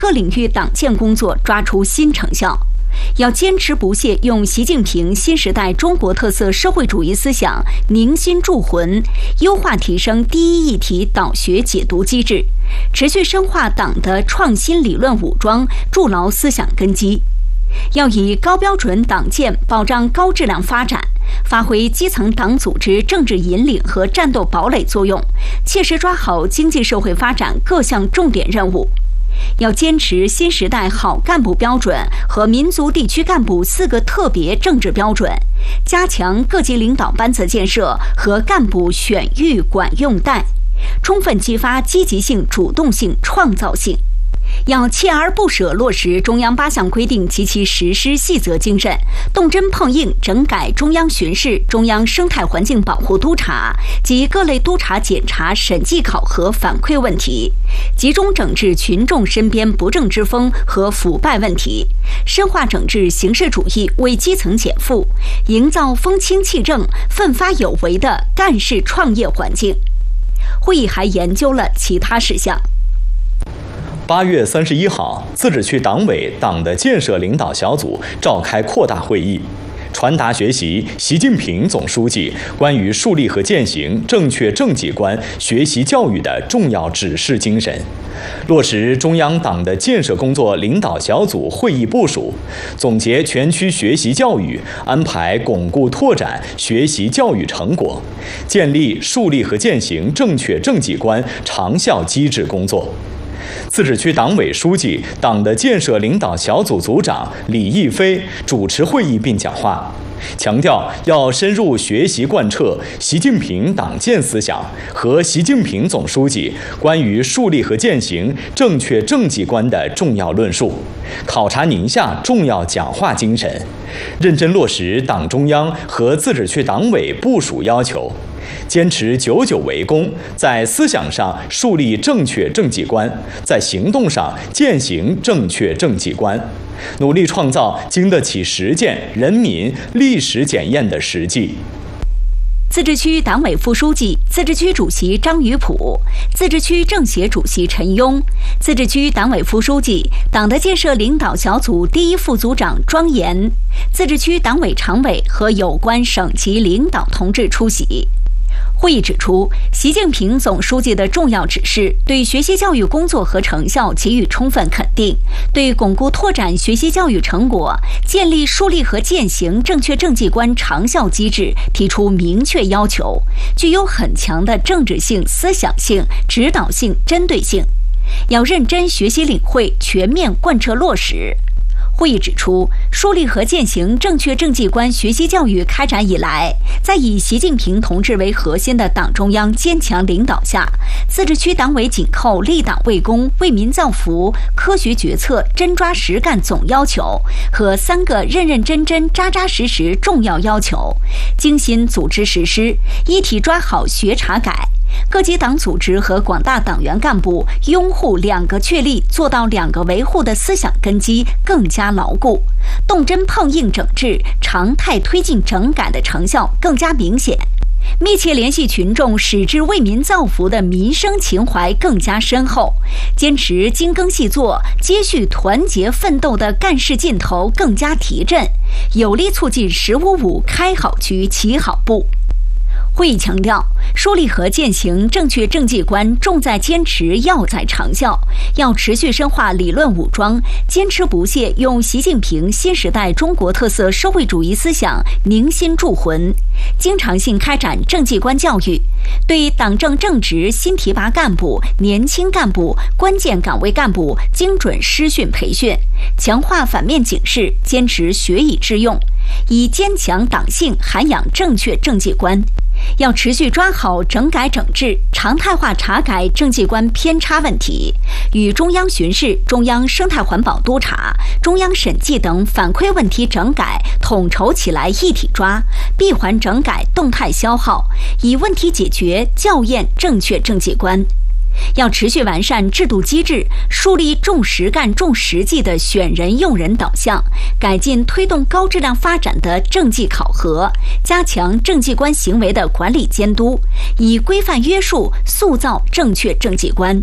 各领域党建工作抓出新成效。要坚持不懈用习近平新时代中国特色社会主义思想凝心铸魂，优化提升第一议题导学解读机制，持续深化党的创新理论武装，筑牢思想根基。要以高标准党建保障高质量发展，发挥基层党组织政治引领和战斗堡垒作用，切实抓好经济社会发展各项重点任务。要坚持新时代好干部标准和民族地区干部4个特别政治标准，加强各级领导班子建设和干部选育管用带，充分激发积极性、主动性、创造性。要锲而不舍落实中央8项规定及其实施细则精神，动真碰硬整改中央巡视、中央生态环境保护督察及各类督察检查、审计考核反馈问题，集中整治群众身边不正之风和腐败问题，深化整治形式主义，为基层减负，营造风清气正、奋发有为的干事创业环境。会议还研究了其他事项。 8月31号，自治区党委党的建设领导小组召开扩大会议，传达学习习近平总书记关于树立和践行正确政绩观学习教育的重要指示精神，落实中央党的建设工作领导小组会议部署，总结全区学习教育，安排巩固拓展学习教育成果，建立树立和践行正确政绩观长效机制工作。自治区党委书记、党的建设领导小组组长李毅飞主持会议并讲话，强调要深入学习贯彻习近平党建思想和习近平总书记关于树立和践行正确政绩观的重要论述，考察宁夏重要讲话精神，认真落实党中央和自治区党委部署要求，坚持久久为功，在思想上树立正确政绩观，在行动上践行正确政绩观，努力创造经得起实践、人民历史检验的实际。 自治区党委副书记、自治区主席张于普，自治区政协主席陈庸，自治区党委副书记、党的建设领导小组第一副组长庄严，自治区党委常委和有关省级领导同志出席。会议指出，习近平总书记的重要指示对学习教育工作和成效给予充分肯定，对巩固拓展学习教育成果、建立树立和践行正确政绩观长效机制提出明确要求，具有很强的政治性、思想性、指导性、针对性，要认真学习领会，全面贯彻落实。会议指出，树立和践行正确政绩观学习教育开展以来，在以习近平同志为核心的党中央坚强领导下，自治区党委紧扣立党为公、为民造福、科学决策、真抓实干总要求和3个认认真真、扎扎实实重要要求，精心组织实施，一体抓好学查改。各级党组织和广大党员干部拥护2个确立，做到2个维护的思想根基更加牢固，动真碰硬整治、常态推进整改的成效更加明显，密切联系群众矢志为民造福的民生情怀更加深厚，坚持精耕细作、接续团结奋斗的干事劲头更加提振，有力促进“15+5”开好局、起好步。会议强调，树立和践行正确政绩观重在坚持，要在长效，要持续深化理论武装，坚持不懈用习近平新时代中国特色社会主义思想凝心铸魂，经常性开展政绩观教育，对党政正直新提拔干部、年轻干部、关键岗位干部精准师训培训，强化反面警示，坚持学以致用，以坚强党性涵养正确政绩观。要持续抓好整改整治、常态化查改政绩观偏差问题，与中央巡视、中央生态环保督察、中央审计等反馈问题整改统筹起来一体抓，闭环整改动态消耗，以问题解决校验正确政绩观。要持续完善制度机制，树立重实干重实际的选人用人导向，改进推动高质量发展的政绩考核，加强政绩观行为的管理监督，以规范约束塑造正确政绩观。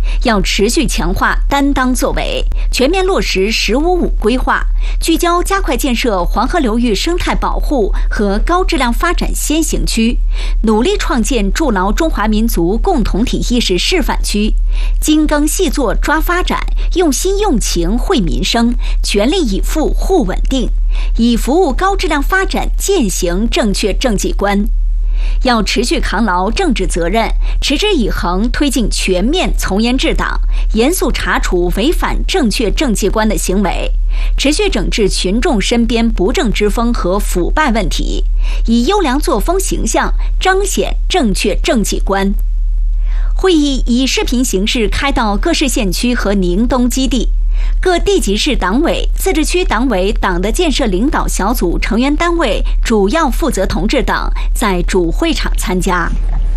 要持续强化担当作为，全面落实“15+5”规划，聚焦加快建设黄河流域生态保护和高质量发展先行区，努力创建筑牢中华民族共同体意识示范区，精耕细作抓发展，用心用情惠民生，全力以赴护稳定，以服务高质量发展践行正确政绩观。要持续扛牢政治责任，持之以恒推进全面从严治党，严肃查处违反正确政绩观的行为，持续整治群众身边不正之风和腐败问题，以优良作风形象彰显正确政绩观。会议以视频形式开到各市县区和宁东基地，各地级市党委、自治区党委党的建设领导小组成员单位主要负责同志等在主会场参加。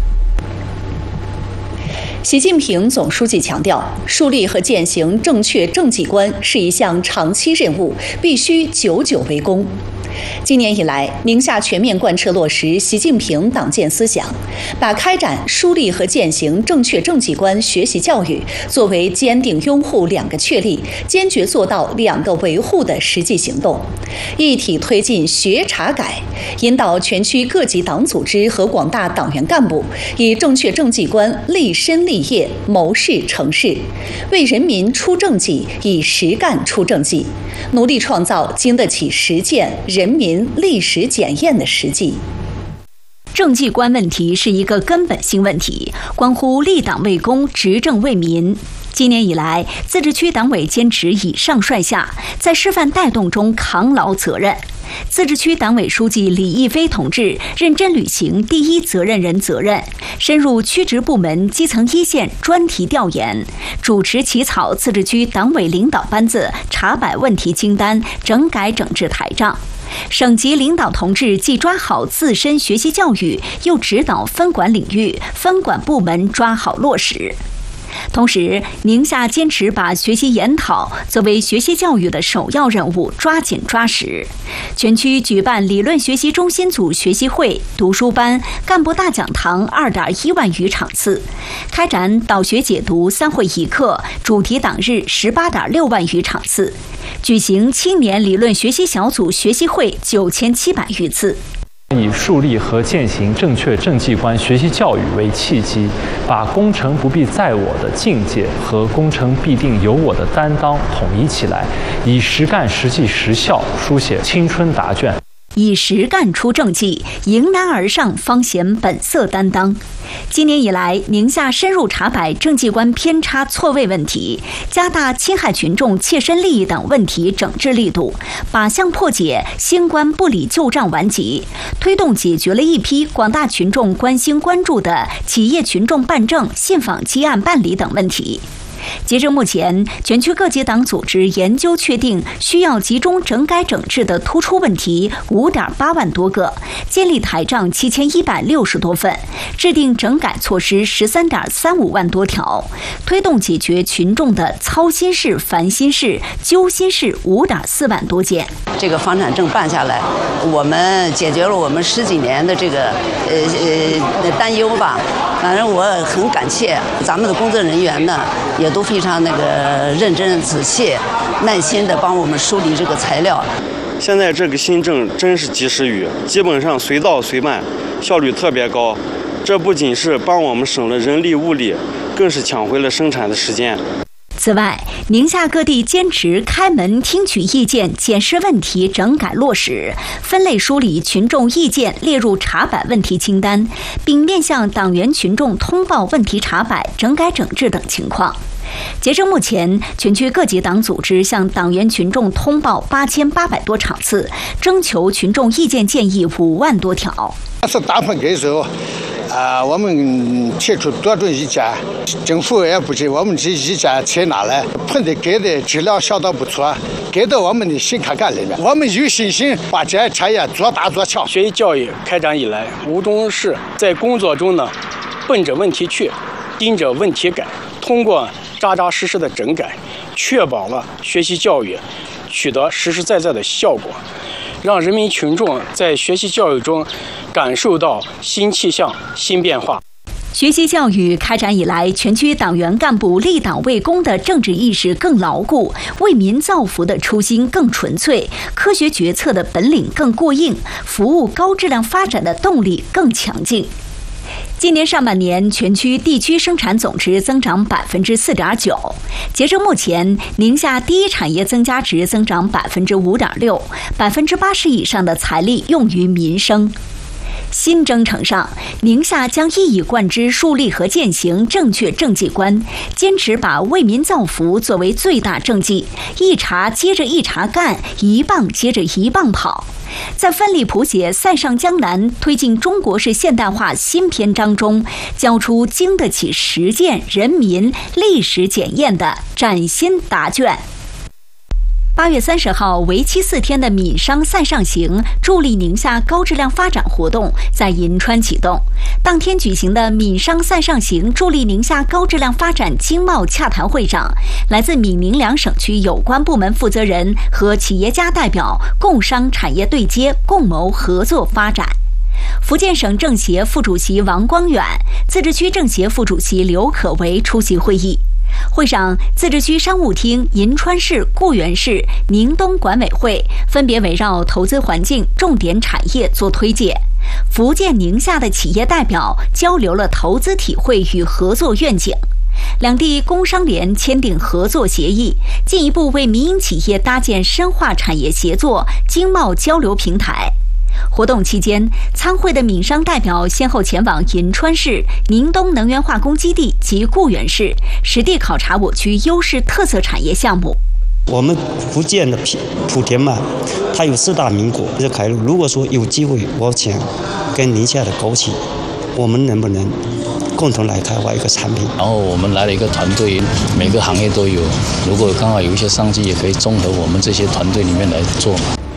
习近平总书记强调，树立和践行正确政绩观是一项长期任务，必须久久为功。今年以来，宁夏全面贯彻落实习近平党建思想，把开展树立和践行正确政绩观学习教育作为坚定拥护2个确立、坚决做到2个维护的实际行动，一体推进学查改，引导全区各级党组织和广大党员干部以正确政绩观立身立业、谋事成事，为人民出政绩，以实干出政绩，努力创造经得起实践、人民历史检验的实际。政绩观问题是一个根本性问题，关乎立党为公、执政为民。今年以来，自治区党委坚持以上率下，在示范带动中扛牢责任。自治区党委书记李毅飞同志认真履行第一责任人责任，深入区直部门、基层一线专题调研，主持起草自治区党委领导班子查摆问题清单、整改整治台账。省级领导同志既抓好自身学习教育，又指导分管领域、分管部门抓好落实。同时，宁夏坚持把学习研讨作为学习教育的首要任务，抓紧抓实。全区举办理论学习中心组学习会、读书班、干部大讲堂2.1万余场次，开展导学解读3会1课、主题党日18.6万余场次，举行青年理论学习小组学习会9700余次。 以树立和践行正确政绩观学习教育为契机，把功成不必在我的境界和功成必定有我的担当统一起来，以实干实际实效书写青春答卷。 以实干出政绩，迎难而上方显本色担当。今年以来，宁夏深入查摆政绩观偏差错位问题，加大侵害群众切身利益等问题整治力度，靶向破解新官不理旧账顽疾，推动解决了一批广大群众关心关注的企业群众办证、信访积案办理等问题。截至目前，全区各级党组织研究确定需要集中整改整治的突出问题5.8万多个，建立台账7160多份，制定整改措施13.35万多条，推动解决群众的操心事、烦心事、揪心事5.4万多件。 这个房产证办下来，我们解决了我们10几年的这个担忧吧。反正我很感谢咱们的工作人员呢，也都非常认真、仔细、耐心地帮我们梳理这个材料。 现在这个新政真是及时雨，基本上随到随办，效率特别高。这不仅是帮我们省了人力物力，更是抢回了生产的时间。 此外，宁夏各地坚持开门听取意见、检视问题、整改落实，分类梳理群众意见，列入查摆问题清单，并面向党员群众通报问题查摆、整改整治等情况。截至目前，全区各级党组织向党员群众通报8800多场次，征求群众意见建议5万多条。 是大棚改手。我们提出多种意见，政府也不知我们这意见采纳了，棚子改的质量相当不错，改到我们的心坎坎里面。我们有信心把这些产业做大做强。 学习教育开展以来，无中是在工作中呢，奔着问题去，盯着问题改，通过扎扎实实的整改，确保了学习教育取得实实在在的效果，让人民群众在学习教育中感受到新气象、新变化。 学习教育开展以来，全区党员干部立党为公的政治意识更牢固，为民造福的初心更纯粹，科学决策的本领更过硬，服务高质量发展的动力更强劲。今年上半年，全区地区生产总值增长4.9%。截至目前，宁夏第一产业增加值增长5.6%，80%以上的财力用于民生。新征程上，宁夏将一以贯之树立和践行正确政绩观，坚持把为民造福作为最大政绩，一茬接着一茬干，一棒接着一棒跑。在奋力谱写塞上江南、推进中国式现代化新篇章中，交出经得起实践、人民、历史检验的崭新答卷。8月30号，为期4天的闽商塞上行助力宁夏高质量发展活动在银川启动。当天举行的闽商塞上行助力宁夏高质量发展经贸洽谈会上，来自闽宁两省区有关部门负责人和企业家代表共商产业对接，共谋合作发展。福建省政协副主席王光远、自治区政协副主席刘可为出席会议。会上，自治区商务厅、银川市、固原市、宁东管委会分别围绕投资环境、重点产业做推介。福建、宁夏的企业代表交流了投资体会与合作愿景。两地工商联签订合作协议，进一步为民营企业搭建深化产业协作、经贸交流平台。活动期间，参会的闽商代表先后前往银川市、宁东能源化工基地及固原市，实地考察我区优势特色产业项目。 我们福建的莆田嘛，它有4大名果。这凯路，如果说有机会，我想跟宁夏的枸杞，我们能不能共同来开发一个产品？ 然后我们来了一个团队，每个行业都有，如果刚好有一些商机，也可以综合我们这些团队里面来做。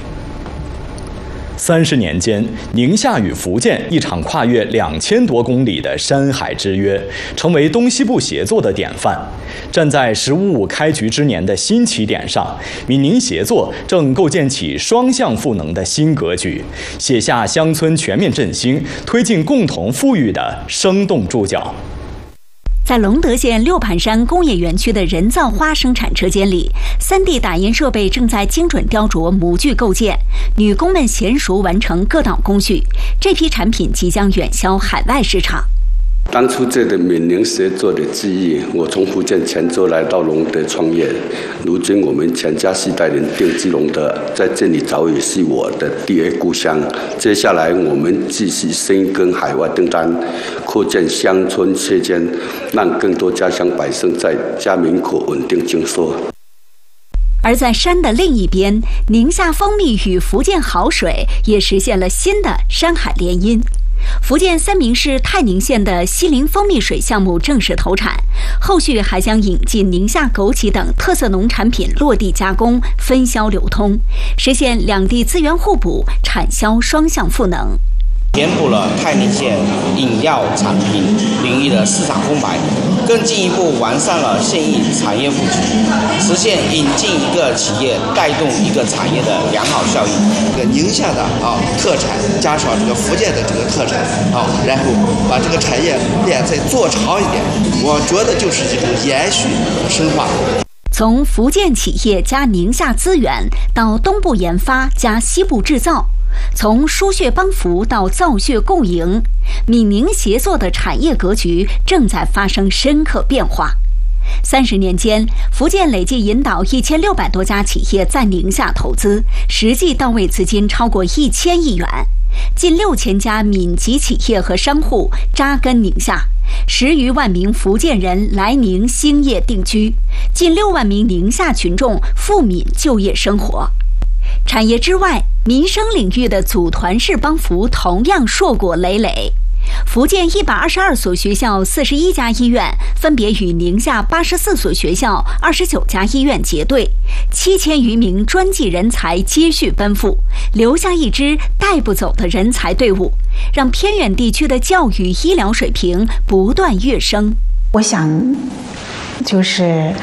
30年间，宁夏与福建一场跨越2000多公里的山海之约，成为东西部协作的典范。站在“15+5”开局之年的新起点上，闽宁协作正构建起双向赋能的新格局，写下乡村全面振兴、推进共同富裕的生动注脚。 在隆德县六盘山工业园区的人造花生产车间里，3D 打印设备正在精准雕琢模具构件，女工们娴熟完成各道工序。这批产品即将远销海外市场。 当初这个闽宁协作的记忆，我从福建泉州来到隆德创业，如今我们全家4代人定居隆德，在这里早已是我的第二故乡。接下来我们继续深耕海外订单，扩建乡村车间，让更多家乡百姓在家门口稳定经收。 而在山的另一边，宁夏蜂蜜与福建好水也实现了新的山海联姻。福建三明市泰宁县的西林蜂蜜水项目正式投产，后续还将引进宁夏枸杞等特色农产品落地加工、分销流通，实现两地资源互补、产销双向赋能。 填补了泰宁县饮料产品领域的市场空白，更进一步完善了县域产业布局，实现引进一个企业带动一个产业的良好效应。 这个宁夏的特产加上这个福建的这个特产然后把这个产业链再做长一点，我觉得就是这种延续深化。 从福建企业加宁夏资源到东部研发加西部制造，从输血帮扶到造血共赢，闽宁协作的产业格局正在发生深刻变化。30年间，福建累计引导1600多家企业在宁夏投资，实际到位资金超过1000亿元。近6000家闽籍企业和商户扎根宁夏，10余万名福建人来宁兴业定居，近6万名宁夏群众赴闽就业生活。产业之外，民生领域的组团式帮扶同样硕果累累。福建122所学校、41家医院分别与宁夏84所学校、29家医院结对，7000余名专技人才接续奔赴，留下一支带不走的人才队伍，让偏远地区的教育医疗水平不断跃升。 我想，就是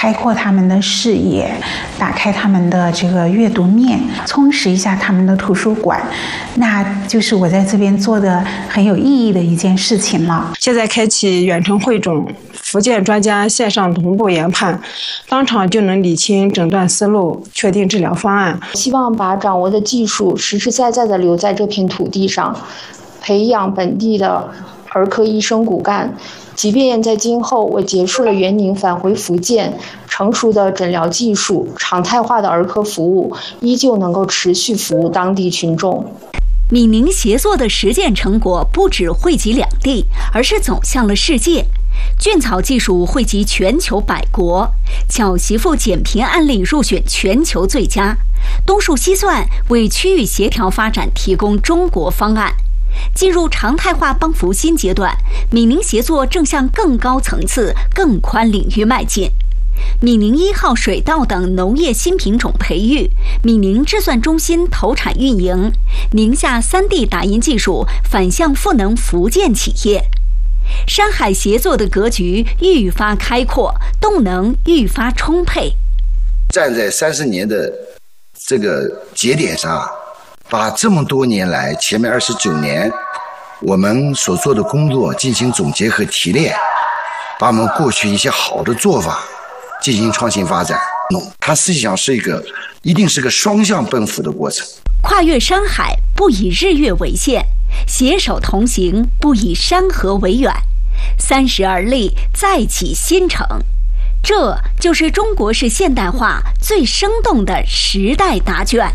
开阔他们的视野，打开他们的这个阅读面，充实一下他们的图书馆，那就是我在这边做的很有意义的一件事情了。 现在开启远程汇总，福建专家线上同步研判，当场就能理清诊断思路，确定治疗方案。 希望把掌握的技术实实在在地留在这片土地上，培养本地的儿科医生骨干。即便在今后我结束了援宁返回福建，成熟的诊疗技术、常态化的儿科服务依旧能够持续服务当地群众。 闽宁协作的实践成果不只惠及两地，而是走向了世界。菌草技术惠及全球100国，巧媳妇减贫案例入选全球最佳。东数西算为区域协调发展提供中国方案。进入常态化帮扶新阶段，闽宁协作正向更高层次、更宽领域迈进。闽宁1号水稻等农业新品种培育，闽宁制算中心投产运营，宁夏3D 打印技术反向赋能福建企业。山海协作的格局愈发开阔，动能愈发充沛。 站在30年的这个节点上，把这么多年来前面29年我们所做的工作进行总结和提炼，把我们过去一些好的做法进行创新发展。它实际上是一定是个双向奔赴的过程。 跨越山海，不以日月为限；携手同行，不以山河为远。30而立，再起新城。这就是中国式现代化最生动的时代答卷。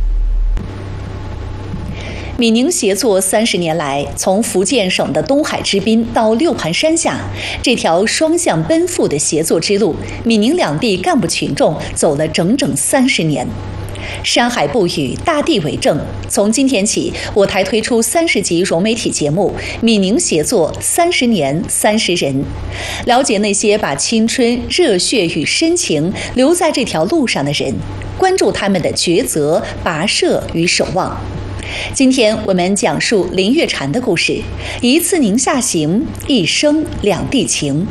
闽宁协作30年来，从福建省的东海之滨到六盘山下，这条双向奔赴的协作之路，闽宁两地干部群众走了整整30年。山海不语，大地为证。从今天起，我台推出30集融媒体节目《闽宁协作30年30人》，了解那些把青春、热血与深情留在这条路上的人，关注他们的抉择、跋涉与守望。今天我们讲述林月婵的故事，一次宁夏行，一生两地情。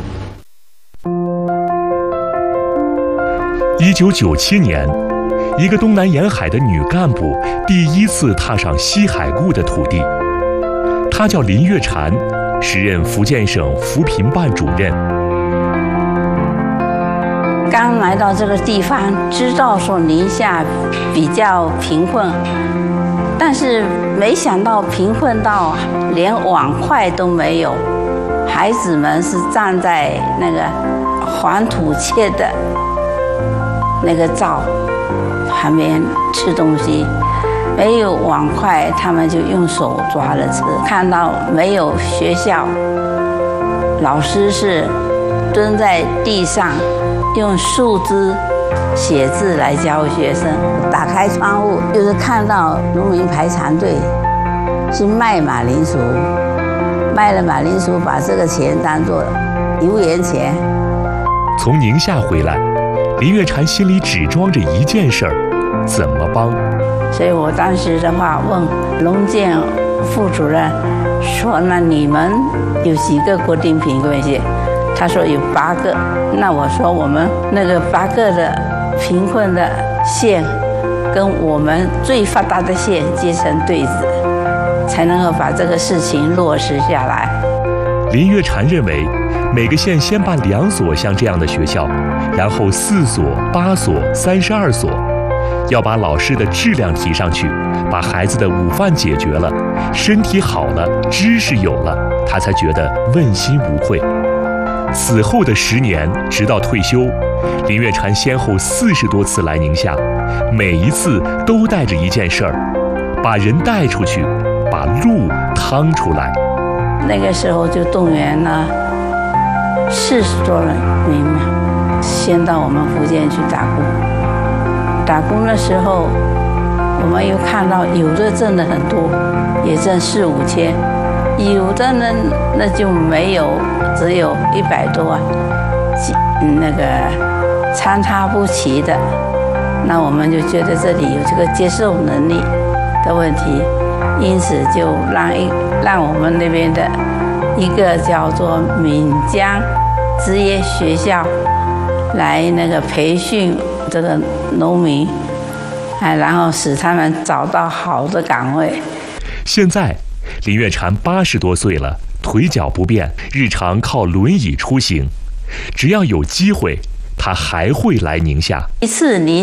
1997年，一个东南沿海的女干部第一次踏上西海固的土地。她叫林月婵，时任福建省扶贫办主任。 刚来到这个地方，知道说宁夏比较贫困，但是没想到贫困到连碗筷都没有，孩子们是站在那个黄土砌的那个灶旁边吃东西，没有碗筷，他们就用手抓着吃。看到没有学校，老师是蹲在地上用树枝写字来教学生。打开窗户就是看到农民排长队，是卖马铃薯，卖了马铃薯把这个钱当作油盐钱。 从宁夏回来，林月婵心里只装着一件事儿：怎么帮？ 所以我当时的话问农建副主任说：“那你们有几个国定贫困县？”他说有8个。那我说我们那个8个的贫困的县，跟我们最发达的县结成对子，才能够把这个事情落实下来。 林月婵认为，每个县先办2所像这样的学校，然后4所、8所、32所，要把老师的质量提上去，把孩子的午饭解决了，身体好了，知识有了，他才觉得问心无愧。此后的10年，直到退休，林月婵先后40多次来宁夏，每一次都带着一件事儿：把人带出去，把路趟出来。 那个时候就动员了40多人民，先到我们福建去打工。打工的时候，我们又看到有的挣的很多，也挣4、5千，有的呢那就没有，只有100多啊，那个参差不齐的。那我们就觉得这里有这个接受能力的问题，因此就让我们那边的一个叫做闽江职业学校来那个培训这个农民，然后使他们找到好的岗位。 现在，林月婵80多岁了，腿脚不便，日常靠轮椅出行。只要有机会，她还会来宁夏。 一次宁